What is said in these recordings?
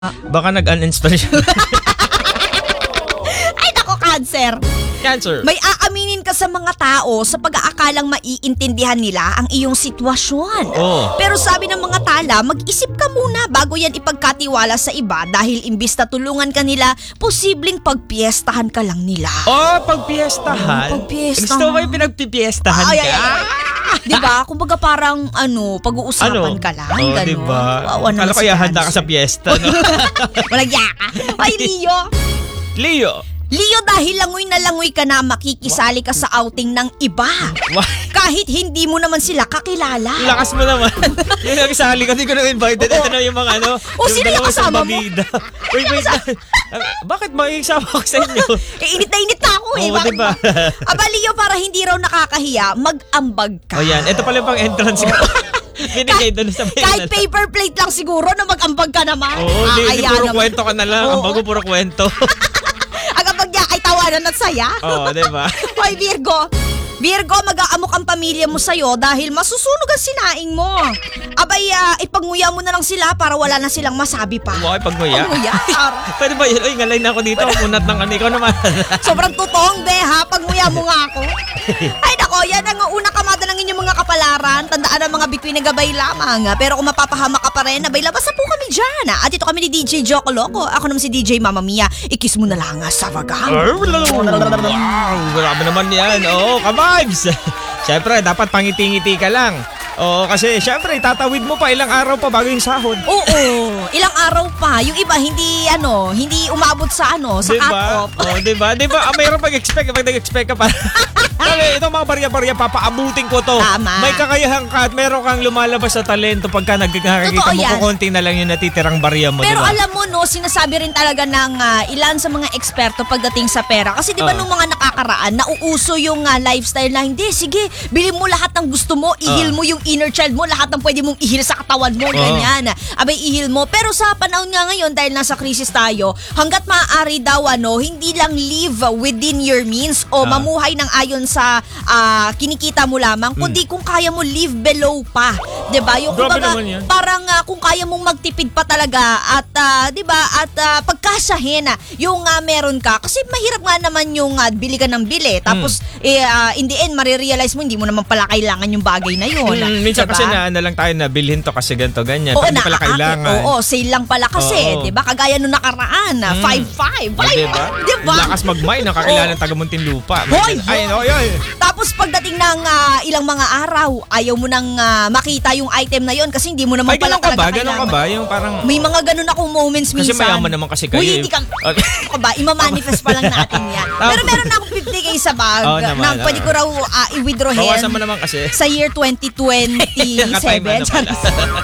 Baka nag-uninstall siya. Ay, nako, cancer. Cancer. May aaminin ka sa mga tao sa pag-aakalang maiintindihan nila ang iyong sitwasyon. Oh. Pero sabi ng mga tala, mag-isip ka muna bago yan ipagkatiwala sa iba dahil imbis na tulungan ka nila, posibleng pagpiestahan ka lang nila. Oh, pagpiestahan? Pagpiestahan. Gusto mo yung pinagpipiestahan Ay, ka? ay, ay. Diba? Kumbaga parang pag-uusapan ka lang. Oh, Ganun. diba? Wawa naman Kala ko si handa ka cancer. sa piyesta, no? Walang yaka. Ay, Leo. Leo, dahil langoy na langoy ka na, makikisali ka sa outing ng iba. Kahit hindi mo naman sila kakilala. lakas mo naman. Yung nagsali kasi ko na invited. Ito na yung mga ano. Sino yung kasama mo? Wait. Bakit makikisama ko sa inyo? Init na ako eh. Oo, Bakit diba? ba? Aba, Leo, para hindi raw nakakahiya, mag-ambag ka. O yan, ito pala yung pang entrance ko. Binigay doon sa Kahit paper plate lang siguro na mag-ambag ka naman. Oo, di puro naman. kwento ka na lang. Ang bago puro kwento. Ang kapag niya ay tawanan at saya. Oo, diba? Hoy, Virgo, mag-aamok ang pamilya mo sa'yo dahil masusunog ang sinaing mo. Abay, ipagmuya mo na lang sila para wala na silang masabi pa. Wow, pagmuya. Pagmuya? Pwede ba yun? Uy, ngalay na ako dito. Kunat ng ano. Ikaw naman. Sobrang totoong, be, ha? Pagmuya mo nga ako. Ay, nako, yan ang unang kamada ng inyong mga kapalaran. Tandaan ang mga bituin na gabay lamang. Pero kung mapapahamak ka pa rin, abay, labas na po kami dyan. At ito kami ni DJ Joko Loco. Ako naman si DJ Mama Mia. Ikis mo na lang sa vagang. Wow, grabe naman yan. Oo, ka-vibes. Siyempre, dapat pangiti-ngiti ka lang. Oo, kasi siyempre, tatawid mo pa ilang araw pa bago yung sahod. Oo, ilang araw pa. Yung iba, hindi umabot sa cut-off. Oo, diba? Mayroon pag-expect ka pa. Sabi, itong mga barya-barya, papaabutin ko to. Tama. May kakayahan ka at meron kang lumalabas sa talento pagka nakikita Totoo mo yan. kukunti na lang yung natitirang barya mo, Pero diba? alam mo, no, sinasabi rin talaga ng ilan sa mga eksperto pagdating sa pera. Kasi di ba nung mga nakakaraan, nauuso yung lifestyle na hindi, sige, bilhin mo lahat ng gusto mo, ihil mo yung inner child mo, lahat ng pwede mong ihil sa katawan mo, ganyan. Abay, ihil mo. Pero sa panahon nga ngayon, dahil nasa krisis tayo, hanggat maaari daw, hindi lang live within your means o mamuhay ng ayon sa kinikita mo lamang, kundi kung kaya mo live below pa. Diba? Yung Grabe kumbaga, naman yan. parang kung kaya mong magtipid pa talaga at diba at pagkasahin yung meron ka kasi mahirap nga naman yung bili ka ng bili tapos in the end marirealize mo hindi mo naman pala kailangan yung bagay na yun. Minsan diba? kasi na lang tayo na bilhin to kasi ganito ganyan. Oo, Hindi pala kailangan. Oo, sale lang pala kasi, Oo. 'di ba? Kagaya nung nakaraan, 5-5. Diba? 'Di ba? Lakas mag-mine ang kakilala ng taga Muntinlupa. Hoy! Ay. Tapos pagdating ng ilang mga araw, ayaw mo nang makita yung item na yon kasi hindi mo naman Ay, pala ganun ka ba? talaga Ganun ka ba? Yung parang... May mga ganun akong moments Kasi minsan. mayaman naman kasi kayo. Uy, hindi ka... Ano ka ba? Ima-manifest pa lang natin yan. Pero meron na akong 50k sa bag Oo naman, na pwede ko raw i-withdrawin Bawasan mo naman kasi. sa year 2027. Nakatime na pala.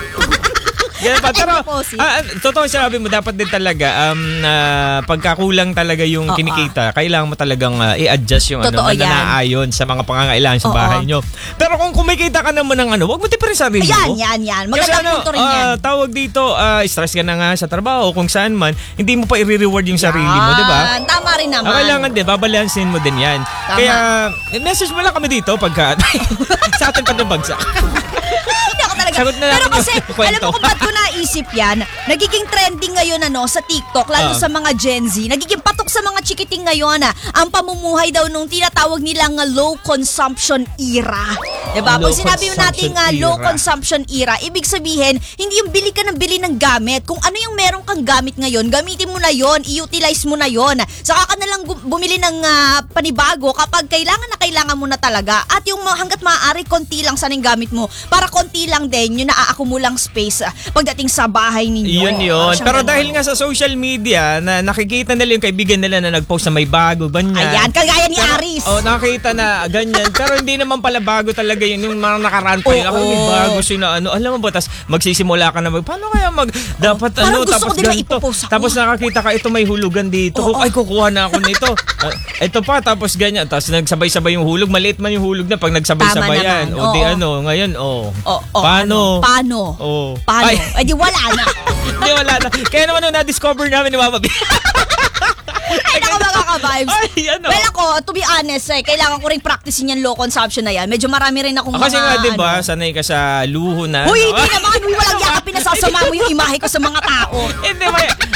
Ganun pa. Pero, Deposit. totoo sinabi mo, dapat din talaga, pagkakulang talaga yung Oo. kinikita, kailangan mo talagang i-adjust yung Totoo yan. nanaayon sa mga pangangailangan sa Oo. bahay nyo. Pero kung kumikita ka naman ng huwag mo tipirin sarili mo. Yan. Kasi Magandang punto rin yan. tawag dito, stress ka na nga sa trabaho, kung saan man, hindi mo pa i-reward yung sarili mo, di ba? Yan, tama rin naman. Kailangan din, babalansin mo din yan. Tama. Kaya, message mo lang kami dito pagka sa atin pa ng bagsak. Hindi ako talaga. Sagot na Pero natin kasi, yung kwento. alam mo kung ba't ko naisip yan, nagiging trending ngayon sa TikTok, lalo sa mga Gen Z, nagiging patok sa mga chikiting ngayon ang pamumuhay daw nung tinatawag nilang low consumption era. Diba? Low Pag sinabi natin consumption low era. consumption era, ibig sabihin, hindi yung bili ka ng bili ng gamit. Kung ano yung meron kang gamit ngayon, gamitin mo na yon, i-utilize mo na yon. Saka ka na lang bumili ng panibago kapag kailangan mo na talaga. At yung hanggat maaari, konti lang sana yung gamit mo. Para konti lang din yung naaakumulang space pagdating sa bahay ninyo. Yun. Pero dahil nga sa social media, na nakikita nila yung kaibigan nila na nag-post na may bago, ganyan. Ayan, kagaya ni Aris. Nakita na ganyan. Pero hindi naman pala bago talaga yun. Yung mga nakaraan pa yun. Ako may bago sila. Alam mo ba, tas magsisimula ka na paano kaya dapat Parang gusto tapos ko din na ganito. ipopost ako. Tapos nakakita ka, ito may hulugan dito. Ay, kukuha na ako nito. Ito pa, tapos ganyan. Tapos nagsabay-sabay yung hulog. Maliit man yung hulog na pag nagsabay-sabay Tama yan. naman. O di Oo. ngayon, Paano? Paano? Ay. Di wala na. Hindi, wala na. Kaya naman nung na-discover namin ni Mama B. Ay, naku mga kabayan. vibes. Ay, ano? Well, ako, to be honest, kailangan ko rin practicein yung low consumption na yan. Medyo marami rin akong Kasi nga, di ba, ano. sanay ka sa luho na. Huy, hindi naman. Huy, walang yakapin na sasama mo yung imahe ko sa mga tao. Hindi ba?